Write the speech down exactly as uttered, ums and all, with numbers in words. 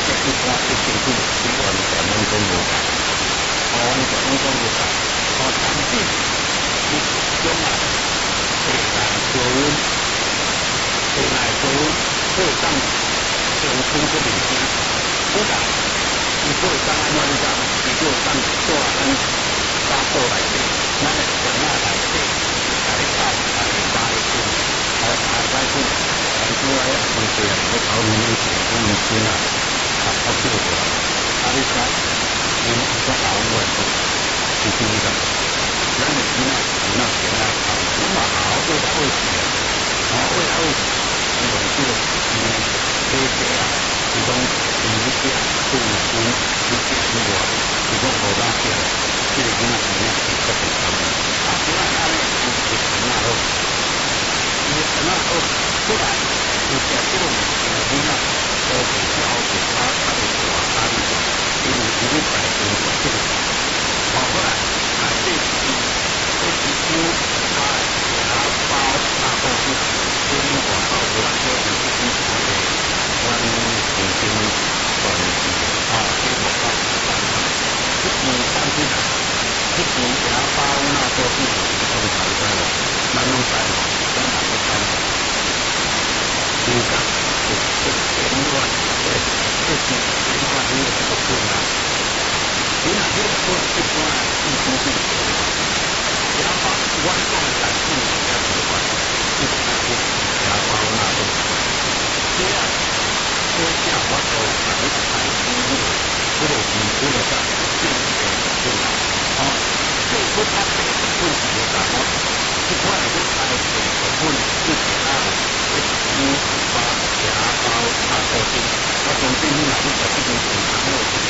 一般一辛苦，是完全拢讲无解，完全拢讲无解。哦，但是你将来地大高温，地大高温会当上升个明星，不但伊会当安怎讲，伊会当做咱沙土内底，咱个田仔内底，来搞来摆种，来来摆种，来做来种地啊，要搞农业田，种农村啊。啊，好少个，啊，你看，因个老外都是这个，咱们现在现在现在搞，那么好多的问题啊，好多的问题，这种这个嗯，这些啊，这种营养、动物、这些生活，这种好大些，这个现在现在是特别强的，啊，现在他们就是很那个，因为很那个，后来就在这种现在。都比较比他他的做他的做，因为五百多个这个，好后来来这期这期就他牙包大部分这种广告出来说是自己做的，关于北京关于啊这个广告来看，这期当时呢，这期牙包那都是正常在了，慢慢在了，当然不在了，不敢。这个前段，这这是前段因为这个困难，你哪这个困这段疫情是牙包观众感受比较喜欢，一直在说牙包那种，这样说下我都还是太低了，这个是这个叫健全的困难，哦，这个它这个问题是什么？一块就开始的问自己啊。一五八牙包大头钉，我从今天来就在这边检查我。